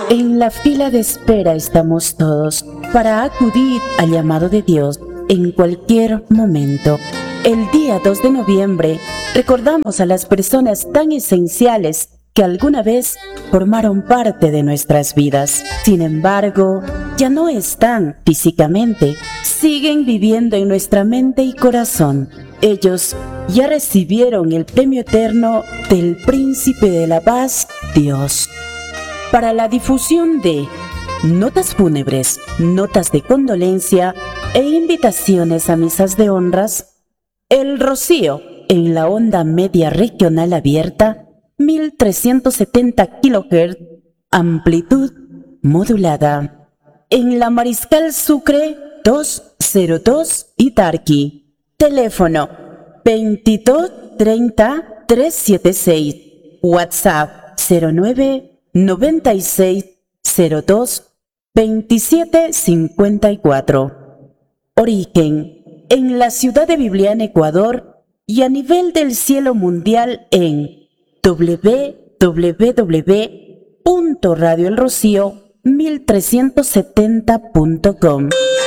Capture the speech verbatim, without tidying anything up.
En la fila de espera estamos todos para acudir al llamado de Dios en cualquier momento. El día dos de noviembre recordamos a las personas tan esenciales que alguna vez formaron parte de nuestras vidas. Sin embargo, ya no están físicamente, siguen viviendo en nuestra mente y corazón. Ellos ya recibieron el premio eterno del Príncipe de la Paz, Dios. Para la difusión de notas fúnebres, notas de condolencia e invitaciones a misas de honras, El Rocío en la onda media regional abierta, mil trescientos setenta kilohertz, amplitud modulada. En la Mariscal Sucre doscientos dos Itarqui. Teléfono veintidós treinta trescientos setenta y seis. WhatsApp cero nueve noventa y seis cero dos veintisiete cincuenta y cuatro. Origen en la ciudad de Bibliana, Ecuador, y a nivel del cielo mundial en doble u doble u doble u punto radio el rocío mil trescientos setenta punto com.